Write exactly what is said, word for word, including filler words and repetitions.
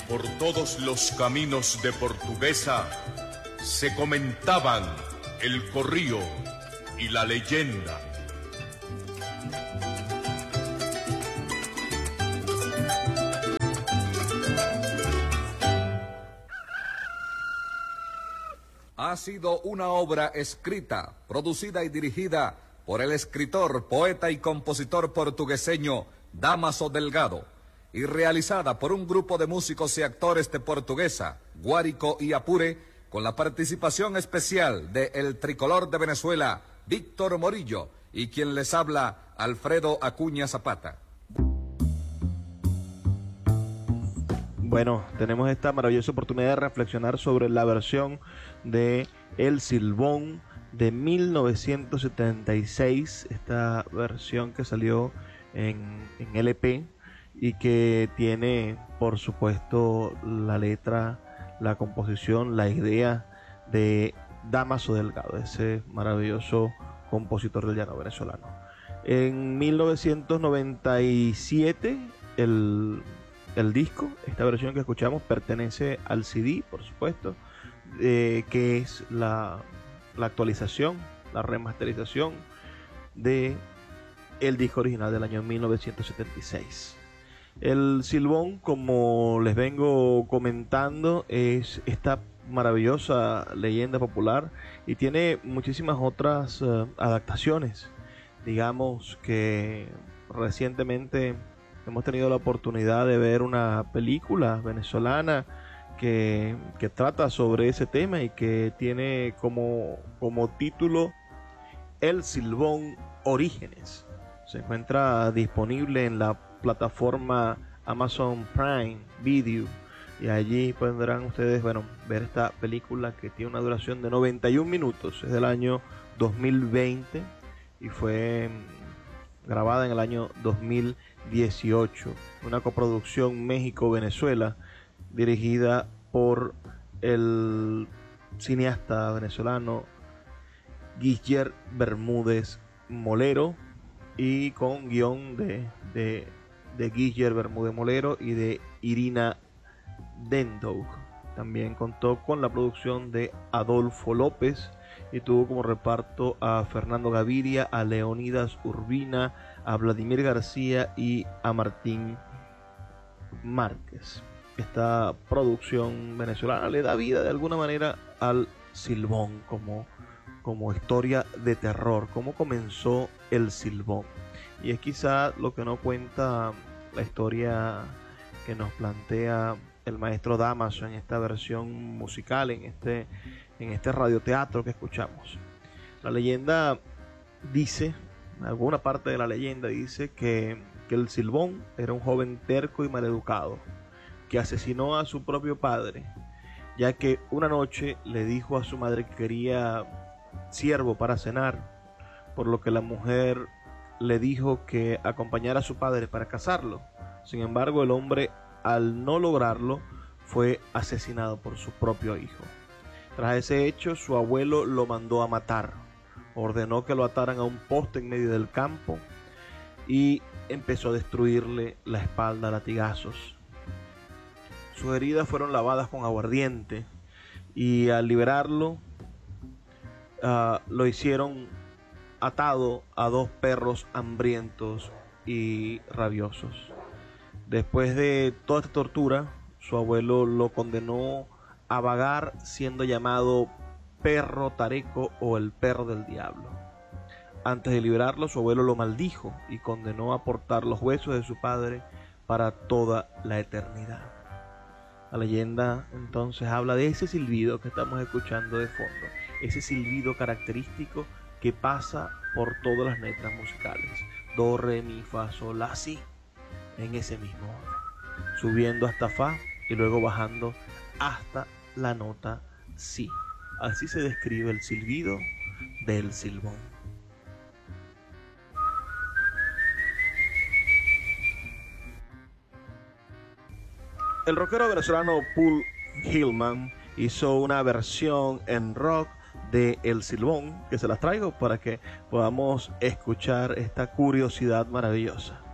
Por todos los caminos de Portuguesa se comentaban el corrío y la leyenda. Ha sido una obra escrita, producida y dirigida por el escritor, poeta y compositor portugueseño Dámaso Delgado, y realizada por un grupo de músicos y actores de Portuguesa, Guárico y Apure, con la participación especial de el tricolor de Venezuela, Víctor Morillo, y quien les habla, Alfredo Acuña Zapata. Bueno, tenemos esta maravillosa oportunidad de reflexionar sobre la versión de El Silbón de mil novecientos setenta y seis, esta versión que salió en, en L P y que tiene, por supuesto, la letra, la composición, la idea de Dámaso Delgado, ese maravilloso compositor del llano venezolano. En mil novecientos noventa y siete, el... El disco, esta versión que escuchamos, pertenece al C D, por supuesto, eh, que es la, la actualización, la remasterización de el disco original del año mil novecientos setenta y seis. El Silbón, como les vengo comentando, es esta maravillosa leyenda popular y tiene muchísimas otras uh, adaptaciones. Digamos que recientemente hemos tenido la oportunidad de ver una película venezolana que, que trata sobre ese tema y que tiene como, como título El Silbón Orígenes. Se encuentra disponible en la plataforma Amazon Prime Video y allí podrán ustedes, bueno, ver esta película que tiene una duración de noventa y un minutos. Es del año dos mil veinte y fue grabada en el año dos mil dieciocho, una coproducción México-Venezuela dirigida por el cineasta venezolano Guiller Bermúdez Molero y con guión de, de, de Guiller Bermúdez Molero y de Irina Dendou. También contó con la producción de Adolfo López y tuvo como reparto a Fernando Gaviria, a Leonidas Urbina, a Vladimir García y a Martín Márquez. Esta producción venezolana le da vida de alguna manera al Silbón como, como historia de terror, cómo comenzó el Silbón. Y es quizá lo que no cuenta la historia que nos plantea el maestro Dámaso en esta versión musical, en este, en este radioteatro que escuchamos. La leyenda dice, alguna parte de la leyenda dice que, que el Silbón era un joven terco y maleducado que asesinó a su propio padre, ya que una noche le dijo a su madre que quería ciervo para cenar, por lo que la mujer le dijo que acompañara a su padre para cazarlo. Sin embargo, el hombre, al no lograrlo, fue asesinado por su propio hijo. Tras ese hecho, su abuelo lo mandó a matar. Ordenó que lo ataran a un poste en medio del campo y empezó a destruirle la espalda a latigazos. Sus heridas fueron lavadas con aguardiente y al liberarlo uh, lo hicieron atado a dos perros hambrientos y rabiosos. Después de toda esta tortura, su abuelo lo condenó a vagar, siendo llamado perro tareco o el perro del diablo. Antes de liberarlo, su abuelo lo maldijo y condenó a portar los huesos de su padre para toda la eternidad. La leyenda entonces habla de ese silbido que estamos escuchando de fondo, ese silbido característico que pasa por todas las letras musicales: do, re, mi, fa, sol, la, si, en ese mismo orden, subiendo hasta fa y luego bajando hasta la nota si. Así se describe el silbido del Silbón. El rockero venezolano Paul Hillman hizo una versión en rock de El Silbón, que se las traigo para que podamos escuchar esta curiosidad maravillosa.